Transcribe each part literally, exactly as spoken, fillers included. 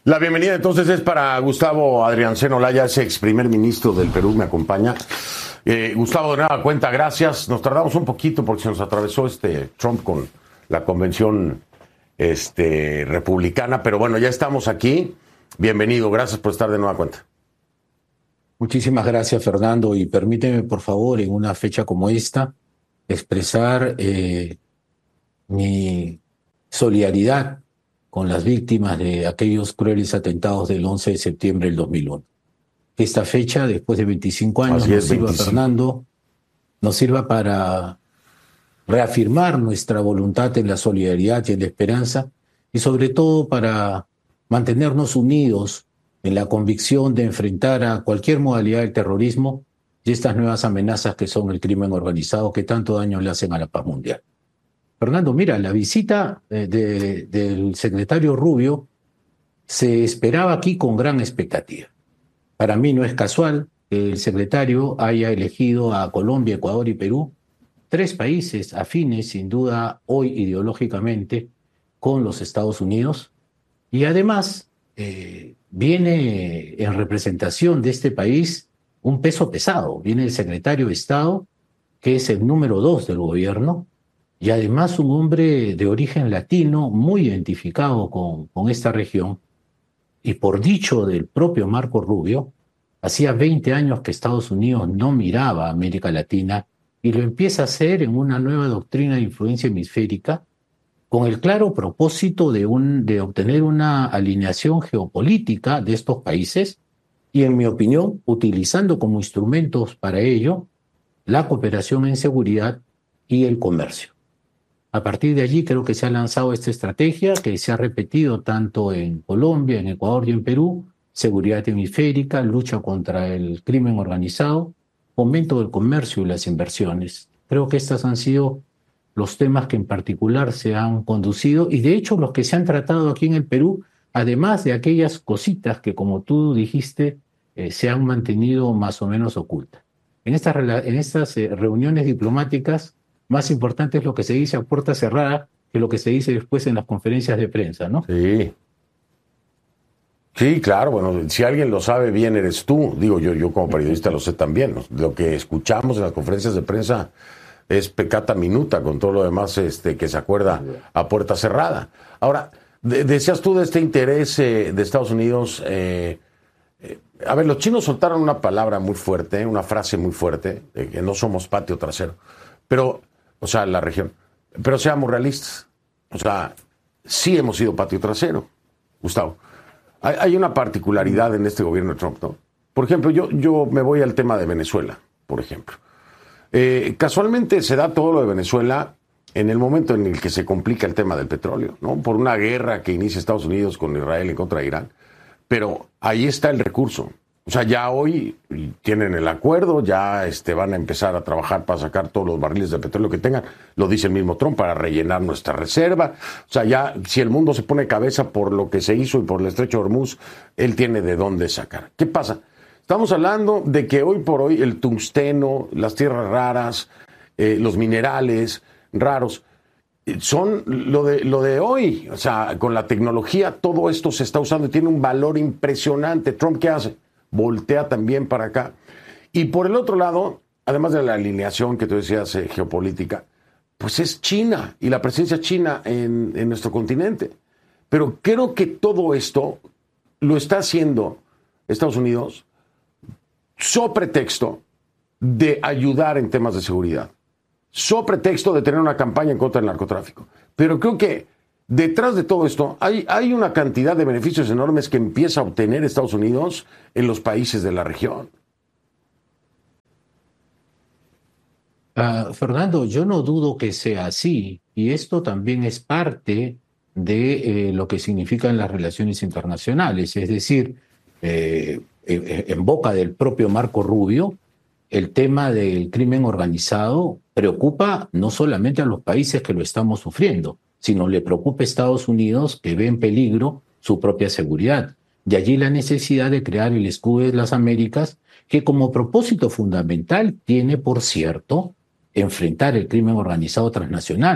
La bienvenida entonces es para Gustavo Adrianceno Olaya, ese ex primer ministro del Perú, me acompaña. Eh, Gustavo, de nueva cuenta, gracias. Nos tardamos un poquito porque se nos atravesó este Trump con la convención este, republicana, pero bueno, ya estamos aquí. Bienvenido, gracias por estar de nueva cuenta. Muchísimas gracias, Fernando, y permíteme, por favor, en una fecha como esta, expresar eh, mi solidaridad con las víctimas de aquellos crueles atentados del once de septiembre del dos mil uno. Esta fecha, después de veinticinco años, Así nos es, sirva, veinticinco. Fernando, nos sirva para reafirmar nuestra voluntad en la solidaridad y en la esperanza, y sobre todo para mantenernos unidos en la convicción de enfrentar a cualquier modalidad del terrorismo y estas nuevas amenazas que son el crimen organizado, que tanto daño le hacen a la paz mundial. Fernando, mira, la visita de, de, del secretario Rubio se esperaba aquí con gran expectativa. Para mí no es casual que el secretario haya elegido a Colombia, Ecuador y Perú, tres países afines, sin duda, hoy ideológicamente, con los Estados Unidos, y además eh, viene en representación de este país un peso pesado. Viene el secretario de Estado, que es el número dos del gobierno, y además un hombre de origen latino muy identificado con, con esta región, y por dicho del propio Marco Rubio, hacía veinte años que Estados Unidos no miraba a América Latina y lo empieza a hacer en una nueva doctrina de influencia hemisférica con el claro propósito de, un, de obtener una alineación geopolítica de estos países y, en mi opinión, utilizando como instrumentos para ello la cooperación en seguridad y el comercio. A partir de allí creo que se ha lanzado esta estrategia que se ha repetido tanto en Colombia, en Ecuador y en Perú: seguridad hemisférica, lucha contra el crimen organizado, fomento del comercio y las inversiones. Creo que estos han sido los temas que en particular se han conducido y de hecho los que se han tratado aquí en el Perú, además de aquellas cositas que, como tú dijiste, eh, se han mantenido más o menos ocultas. En estas, en estas eh, reuniones diplomáticas, más importante es lo que se dice a puerta cerrada que lo que se dice después en las conferencias de prensa, ¿no? Sí. Sí, claro, bueno, si alguien lo sabe bien eres tú. Digo, yo, yo como periodista lo sé también. Lo que escuchamos en las conferencias de prensa es peccata minuta con todo lo demás este, que se acuerda a puerta cerrada. Ahora, de, decías tú de este interés eh, de Estados Unidos. Eh, eh, a ver, los chinos soltaron una palabra muy fuerte, una frase muy fuerte, de que no somos patio trasero. Pero, o sea, la región. Pero seamos realistas. O sea, sí hemos sido patio trasero, Gustavo. Hay, hay una particularidad en este gobierno de Trump, ¿no? Por ejemplo, yo, yo me voy al tema de Venezuela, por ejemplo. Eh, casualmente se da todo lo de Venezuela en el momento en el que se complica el tema del petróleo, ¿no? Por una guerra que inicia Estados Unidos con Israel en contra de Irán. Pero ahí está el recurso. O sea, ya hoy tienen el acuerdo, ya este, van a empezar a trabajar para sacar todos los barriles de petróleo que tengan, lo dice el mismo Trump, para rellenar nuestra reserva. O sea, ya si el mundo se pone cabeza por lo que se hizo y por el estrecho de Hormuz, él tiene de dónde sacar. ¿Qué pasa? Estamos hablando de que hoy por hoy el tungsteno, las tierras raras, eh, los minerales raros, son lo de, lo de hoy. O sea, con la tecnología todo esto se está usando y tiene un valor impresionante. ¿Trump qué hace? Voltea también para acá. Y por el otro lado, además de la alineación que tú decías eh, geopolítica, pues es China y la presencia china en, en nuestro continente. Pero creo que todo esto lo está haciendo Estados Unidos so pretexto de ayudar en temas de seguridad, so pretexto de tener una campaña en contra del narcotráfico. Pero creo que detrás de todo esto hay, hay una cantidad de beneficios enormes que empieza a obtener Estados Unidos en los países de la región. Uh, Fernando, yo no dudo que sea así, y esto también es parte de eh, lo que significan las relaciones internacionales. Es decir, eh, en, en boca del propio Marco Rubio, el tema del crimen organizado preocupa no solamente a los países que lo estamos sufriendo, sino le preocupa a Estados Unidos, que ve en peligro su propia seguridad. De allí la necesidad de crear el escudo de las Américas, que como propósito fundamental tiene, por cierto, enfrentar el crimen organizado transnacional.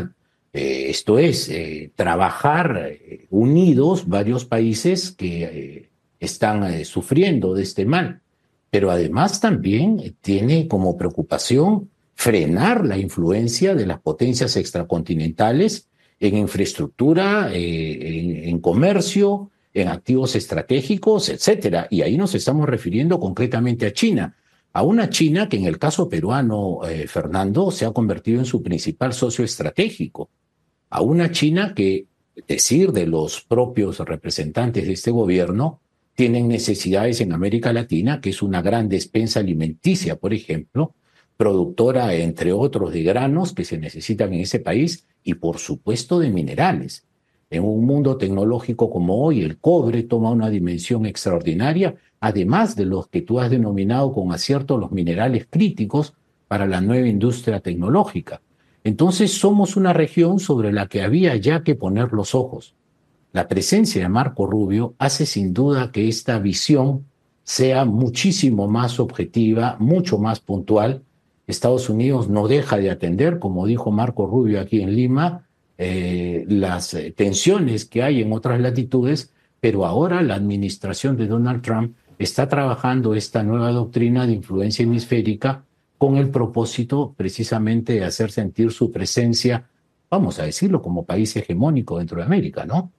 Eh, esto es, eh, trabajar eh, unidos varios países que eh, están eh, sufriendo de este mal, pero además también tiene como preocupación frenar la influencia de las potencias extracontinentales en infraestructura, eh, en, en comercio, en activos estratégicos, etcétera. Y ahí nos estamos refiriendo concretamente a China, a una China que en el caso peruano, eh, Fernando, se ha convertido en su principal socio estratégico, a una China que, decir de los propios representantes de este gobierno, tienen necesidades en América Latina, que es una gran despensa alimenticia, por ejemplo, productora, entre otros, de granos que se necesitan en ese país y, por supuesto, de minerales. En un mundo tecnológico como hoy, el cobre toma una dimensión extraordinaria, además de los que tú has denominado con acierto los minerales críticos para la nueva industria tecnológica. Entonces somos una región sobre la que había ya que poner los ojos. La presencia de Marco Rubio hace sin duda que esta visión sea muchísimo más objetiva, mucho más puntual. Estados Unidos no deja de atender, como dijo Marco Rubio aquí en Lima, eh, las eh, tensiones que hay en otras latitudes, pero ahora la administración de Donald Trump está trabajando esta nueva doctrina de influencia hemisférica con el propósito precisamente de hacer sentir su presencia, vamos a decirlo, como país hegemónico dentro de América, ¿no?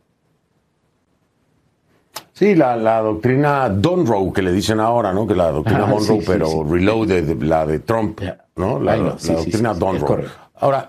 Sí, la, la doctrina Monroe, que le dicen ahora, ¿no? Que la doctrina ah, Monroe, sí, pero sí, sí. Reloaded, la de Trump, ¿no? La, Ay, no, sí, la doctrina sí, sí, Monroe. Ahora,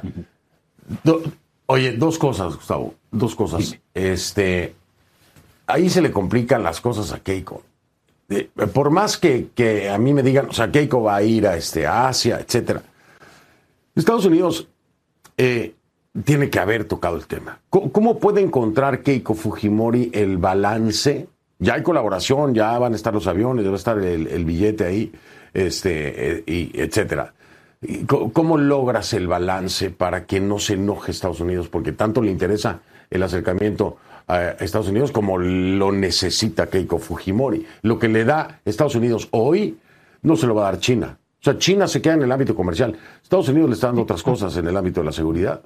do, oye, dos cosas, Gustavo, dos cosas. Sí. Este, ahí se le complican las cosas a Keiko. Eh, por más que, que a mí me digan, o sea, Keiko va a ir a, este, a Asia, etcétera. Estados Unidos eh, tiene que haber tocado el tema. ¿Cómo, cómo puede encontrar Keiko Fujimori el balance? Ya hay colaboración, ya van a estar los aviones, ya va a estar el, el billete ahí, este, eh, y etcétera. ¿Cómo, ¿Cómo logras el balance para que no se enoje Estados Unidos? Porque tanto le interesa el acercamiento a Estados Unidos como lo necesita Keiko Fujimori. Lo que le da Estados Unidos hoy no se lo va a dar China. O sea, China se queda en el ámbito comercial. Estados Unidos le está dando otras cosas en el ámbito de la seguridad.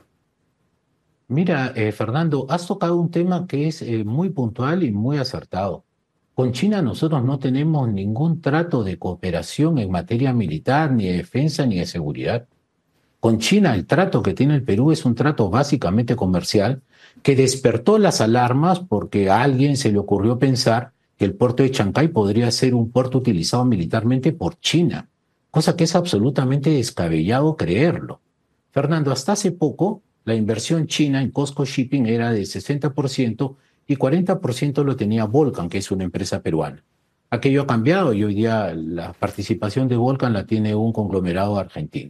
Mira, eh, Fernando, has tocado un tema que es eh, muy puntual y muy acertado. Con China nosotros no tenemos ningún trato de cooperación en materia militar, ni de defensa, ni de seguridad. Con China el trato que tiene el Perú es un trato básicamente comercial que despertó las alarmas porque a alguien se le ocurrió pensar que el puerto de Chancay podría ser un puerto utilizado militarmente por China, cosa que es absolutamente descabellado creerlo. Fernando, hasta hace poco la inversión china en COSCO Shipping era de sesenta por ciento y cuarenta por ciento lo tenía Volcan, que es una empresa peruana. Aquello ha cambiado y hoy día la participación de Volcan la tiene un conglomerado argentino.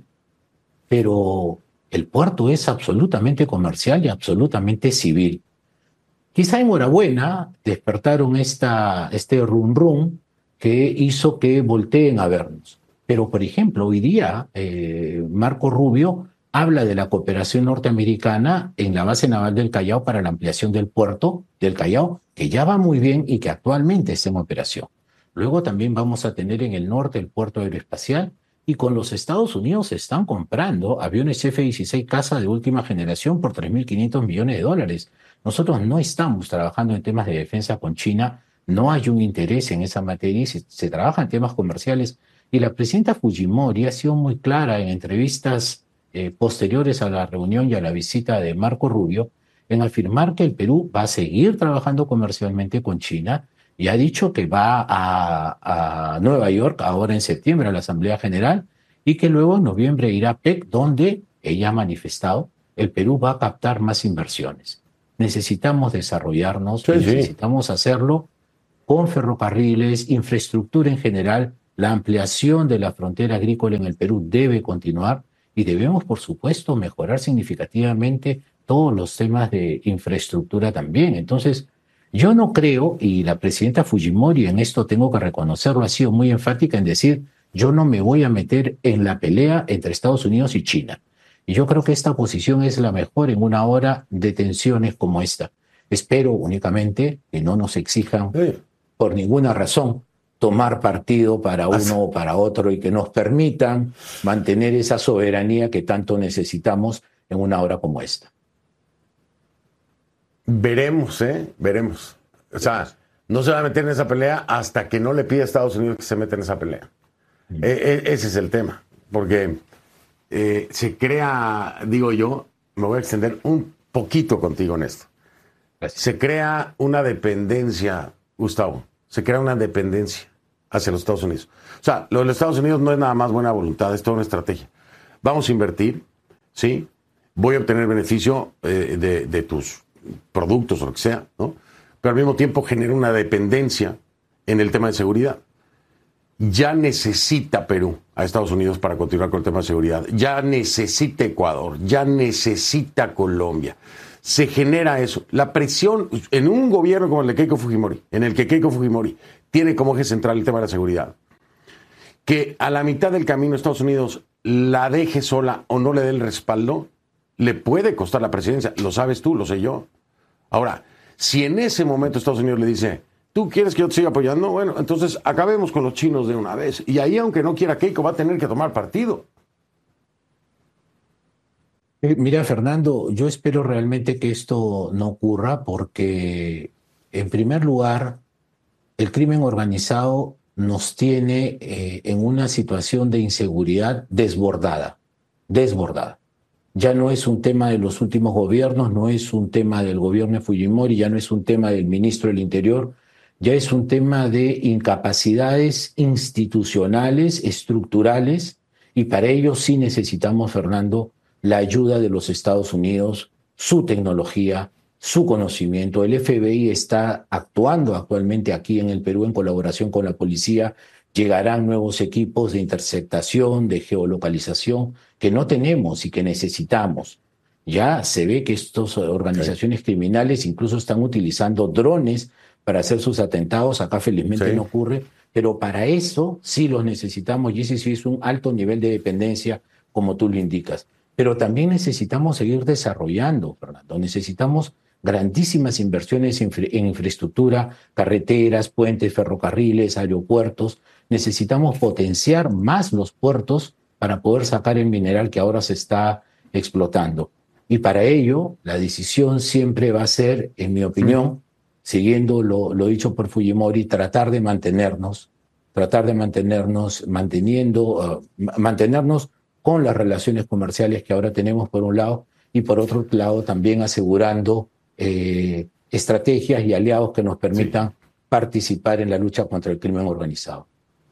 Pero el puerto es absolutamente comercial y absolutamente civil. Quizá enhorabuena despertaron esta, este rum rum que hizo que volteen a vernos. Pero, por ejemplo, hoy día eh, Marco Rubio habla de la cooperación norteamericana en la base naval del Callao para la ampliación del puerto del Callao, que ya va muy bien y que actualmente está en operación. Luego también vamos a tener en el norte el puerto aeroespacial, y con los Estados Unidos se están comprando aviones F dieciséis Caza de última generación por tres mil quinientos millones de dólares. Nosotros no estamos trabajando en temas de defensa con China, no hay un interés en esa materia y se, se trabaja en temas comerciales. Y la presidenta Fujimori ha sido muy clara en entrevistas eh, posteriores a la reunión y a la visita de Marco Rubio en afirmar que el Perú va a seguir trabajando comercialmente con China y ha dicho que va a, a Nueva York ahora en septiembre a la Asamblea General y que luego en noviembre irá a P E C, donde ella ha manifestado el Perú va a captar más inversiones. Necesitamos desarrollarnos, sí, necesitamos sí. hacerlo con ferrocarriles, infraestructura en general. La ampliación de la frontera agrícola en el Perú debe continuar y debemos, por supuesto, mejorar significativamente todos los temas de infraestructura también. Entonces, yo no creo, y la presidenta Fujimori en esto tengo que reconocerlo, ha sido muy enfática en decir, yo no me voy a meter en la pelea entre Estados Unidos y China. Y yo creo que esta posición es la mejor en una hora de tensiones como esta. Espero únicamente que no nos exijan sí. por ninguna razón tomar partido para uno o para otro y que nos permitan mantener esa soberanía que tanto necesitamos en una hora como esta. Veremos, ¿eh? Veremos. O sea, no se va a meter en esa pelea hasta que no le pida a Estados Unidos que se meta en esa pelea. Mm. E- e- ese es el tema. Porque eh, se crea, digo yo, me voy a extender un poquito contigo en esto. Gracias. Se crea una dependencia, Gustavo, se crea una dependencia hacia los Estados Unidos. O sea, lo de los Estados Unidos no es nada más buena voluntad, es toda una estrategia. Vamos a invertir, ¿sí? Voy a obtener beneficio eh, de, de tus productos o lo que sea, ¿no? Pero al mismo tiempo genera una dependencia en el tema de seguridad. Ya necesita Perú a Estados Unidos para continuar con el tema de seguridad. Ya necesita Ecuador, ya necesita Colombia. Se genera eso. La presión en un gobierno como el de Keiko Fujimori, en el que Keiko Fujimori tiene como eje central el tema de la seguridad, que a la mitad del camino Estados Unidos la deje sola o no le dé el respaldo, le puede costar la presidencia. Lo sabes tú, lo sé yo. Ahora, si en ese momento Estados Unidos le dice, ¿tú quieres que yo te siga apoyando? Bueno, entonces acabemos con los chinos de una vez. Y ahí, aunque no quiera Keiko, va a tener que tomar partido. Mira, Fernando, yo espero realmente que esto no ocurra porque, en primer lugar, el crimen organizado nos tiene eh, en una situación de inseguridad desbordada, desbordada. Ya no es un tema de los últimos gobiernos, no es un tema del gobierno de Fujimori, ya no es un tema del ministro del Interior, ya es un tema de incapacidades institucionales, estructurales, y para ello sí necesitamos, Fernando, la ayuda de los Estados Unidos, su tecnología, su conocimiento. El F B I está actuando actualmente aquí en el Perú en colaboración con la policía. Llegarán nuevos equipos de interceptación, de geolocalización, que no tenemos y que necesitamos. Ya se ve que estas organizaciones sí. criminales incluso están utilizando drones para hacer sus atentados. Acá felizmente sí. no ocurre, pero para eso sí los necesitamos, y ese sí es un alto nivel de dependencia, como tú lo indicas. Pero también necesitamos seguir desarrollando, Fernando. Necesitamos grandísimas inversiones en, en infraestructura, carreteras, puentes, ferrocarriles, aeropuertos. Necesitamos potenciar más los puertos para poder sacar el mineral que ahora se está explotando. Y para ello, la decisión siempre va a ser, en mi opinión, siguiendo lo, lo dicho por Fujimori, tratar de mantenernos, tratar de mantenernos, manteniendo, uh, mantenernos con las relaciones comerciales que ahora tenemos por un lado, y por otro lado también asegurando eh, estrategias y aliados que nos permitan sí. participar en la lucha contra el crimen organizado.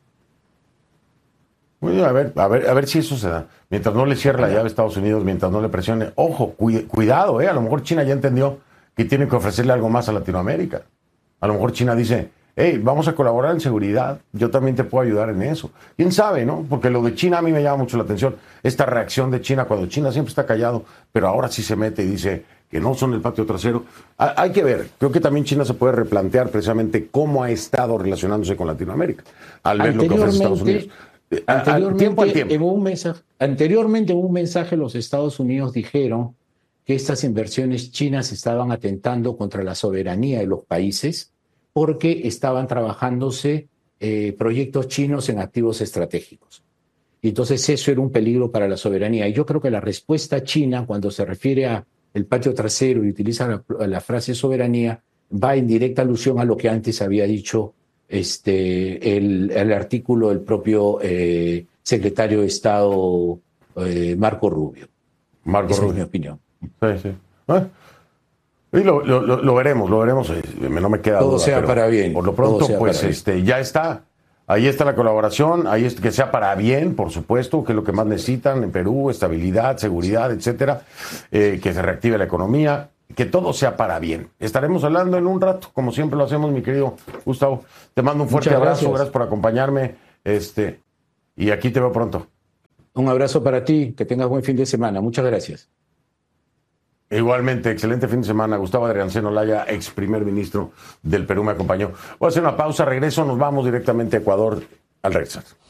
Bueno, a ver, a ver, a ver si eso se da. Mientras no le cierre la llave a Estados Unidos, mientras no le presione, ojo, cu- cuidado, eh, a lo mejor China ya entendió que tiene que ofrecerle algo más a Latinoamérica. A lo mejor China dice, hey, vamos a colaborar en seguridad, yo también te puedo ayudar en eso. ¿Quién sabe, no? Porque lo de China a mí me llama mucho la atención. Esta reacción de China, cuando China siempre está callado, pero ahora sí se mete y dice que no son el patio trasero. Hay que ver, creo que también China se puede replantear precisamente cómo ha estado relacionándose con Latinoamérica, al ver lo que ofrece Estados Unidos. Anteriormente, tiempo al tiempo. En un mensaje, anteriormente, en un mensaje, los Estados Unidos dijeron que estas inversiones chinas estaban atentando contra la soberanía de los países porque estaban trabajándose eh, proyectos chinos en activos estratégicos. Y entonces eso era un peligro para la soberanía. Y yo creo que la respuesta china, cuando se refiere a el patio trasero y utiliza la, la frase soberanía, va en directa alusión a lo que antes había dicho este, el, el artículo del propio eh, secretario de Estado eh, Marco Rubio. Marco Esa Rubio. es mi opinión. Sí, sí. ¿Eh? Y lo, lo, lo veremos, lo veremos. No me queda todo duda. Sea pero para bien. Por lo pronto, pues este, ya está. Ahí está la colaboración, ahí es que sea para bien, por supuesto, que es lo que más necesitan en Perú, estabilidad, seguridad, etcétera, eh, que se reactive la economía, que todo sea para bien. Estaremos hablando en un rato, como siempre lo hacemos, mi querido Gustavo. Te mando un fuerte Muchas abrazo, gracias. gracias por acompañarme, este, y aquí te veo pronto. Un abrazo para ti, que tengas buen fin de semana. Muchas gracias. Igualmente, excelente fin de semana. Gustavo Adrianceno Laya, ex primer ministro del Perú, me acompañó. Voy a hacer una pausa, regreso, nos vamos directamente a Ecuador al regresar.